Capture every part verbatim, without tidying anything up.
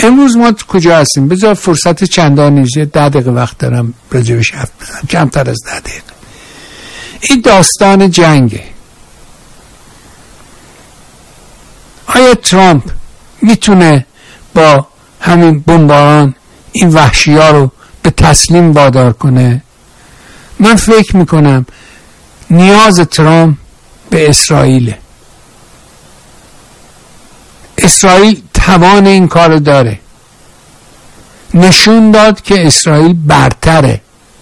امروز ما کجا هستیم؟ بذار فرصت چندانی، ده دقیقه وقت دارم راجبش حرف بزنم، کمتر از ده دقیقه. این داستان جنگه. آیا ترامپ میتونه با همین بمباران این وحشی ها رو به تسلیم وادار کنه؟ من فکر میکنم نیاز ترامپ به اسرائیله. اسرائیل توان این کار داره، نشون داد که اسرائیل برتره.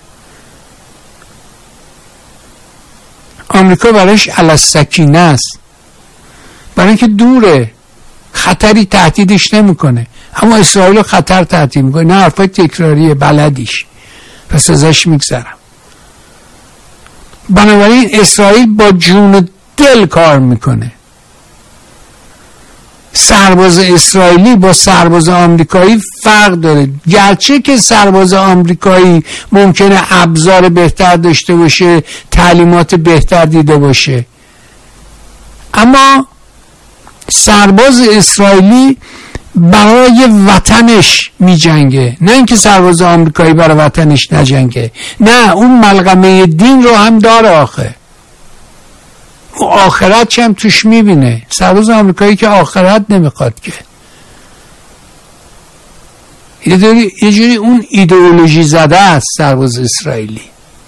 آمریکا برایش علی السکینه است، برای اینکه دوره، خطری تهدیدش نمیکنه، اما اسرائیل رو خطر تهدید میکنه. نه، حرفای تکراریه، بلدیش، پس ازش میگذرم. بنابراین اسرائیل با جون دل کار میکنه. سرباز اسرائیلی با سرباز آمریکایی فرق داره، گرچه که سرباز آمریکایی ممکنه ابزار بهتر داشته باشه، تعلیمات بهتر دیده باشه، اما سرباز اسرائیلی برای وطنش می جنگه، نه اینکه سرباز آمریکایی برای وطنش نجنگه. نه، اون ملغمه دین رو هم داره آخه، و آخرت چه هم توش می بینه. سرباز آمریکایی که آخرت نمیخواد که، یه جوری یه جوری اون ایدئولوژی زده است سرباز اسرائیلی.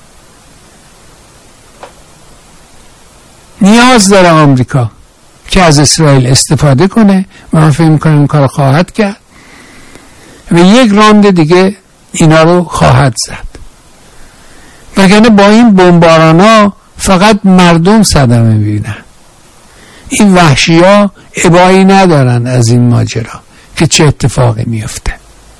نیاز داره آمریکا که از اسرائیل استفاده کنه و من فکر میکنم این کار خواهد کرد و یک راند دیگه اینا رو خواهد زد، وگرنه با این بمباران ها فقط مردم صدمه میبینن. این وحشی ها ابایی ندارن از این ماجرا که چه اتفاقی میفته.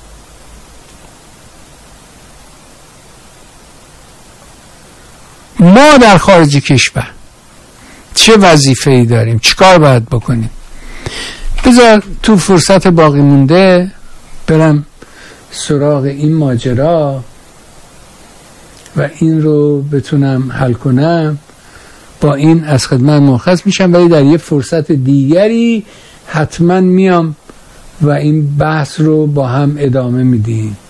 ما در خارج کشور چه وظیفه‌ای داریم؟ چیکار باید بکنیم؟ بذار تو فرصت باقی مونده برم سراغ این ماجرا و این رو بتونم حل کنم. با این از خدمت مرخص میشم، ولی در یه فرصت دیگری حتما میام و این بحث رو با هم ادامه میدیم.